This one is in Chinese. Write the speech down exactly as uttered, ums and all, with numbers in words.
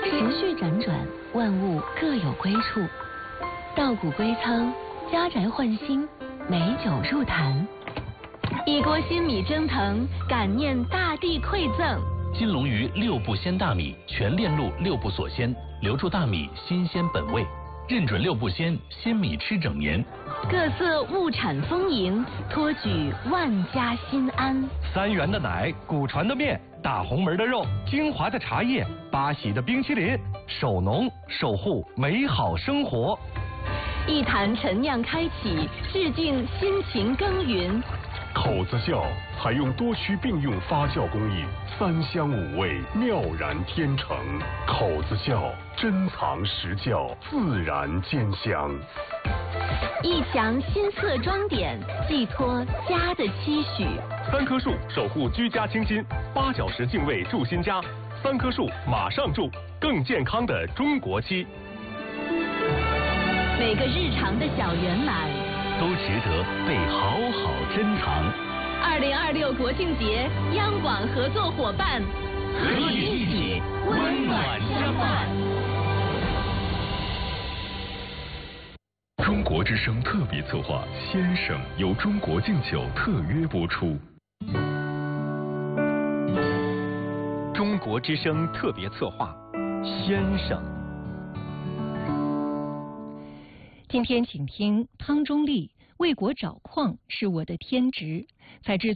时序辗转，万物各有归处。稻谷归仓，家宅换新，美酒入坛。一锅新米蒸腾，感念大地馈赠。 金龙鱼六步鲜大米，全链路六步锁鲜，留住大米新鲜本味。认准六步鲜，鲜米吃整年。 各色物产丰盈，托举万家心安。 三元的奶，古传的面，大红门的肉，精华的茶叶，八喜的冰淇淋，守农守护美好生活。 一坛陈酿开启，致敬辛勤耕耘。 口子窖采用多区并用发酵工艺，三香五味，妙然天成。口子窖珍藏实窖，自然兼香。 一墙新色装点，寄托家的期许。 三棵树守护居家清新，八小时净味住新家。三棵树马上住，更健康的中国期。 每个日常的小圆满， 都值得被好好珍藏。 二零二六国庆节，央广合作伙伴， 和你一起温暖相伴。 中国之声特别策划《先生》由中国敬酒特约播出。 中国之声特别策划《先生》。 今天请听汤中丽《为国找矿是我的天职》，在制作。